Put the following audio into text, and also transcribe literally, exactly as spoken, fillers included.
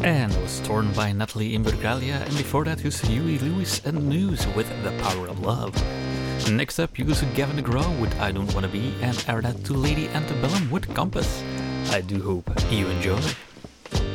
And was torn by Natalie Imbruglia, and before that was Huey Lewis and News with The Power of Love. Next up, you go to Gavin DeGraw with I Don't Wanna Be, and air that to Lady Antebellum with Compass. I do hope you enjoy.